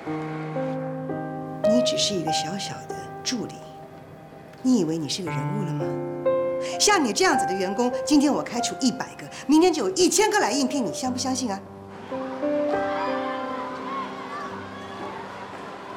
你只是一个小小的助理，你以为你是个人物了吗？像你这样子的员工，今天我开除100个，明天就有1000个来应聘，你相不相信啊？